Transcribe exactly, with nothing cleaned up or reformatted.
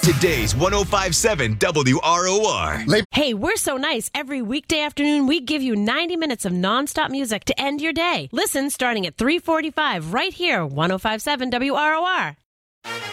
Today's one oh five point seven W R O R. Hey, we're so nice. Every weekday afternoon, we give you ninety minutes of nonstop music to end your day. Listen starting at three forty-five right here, one oh five point seven W R O R.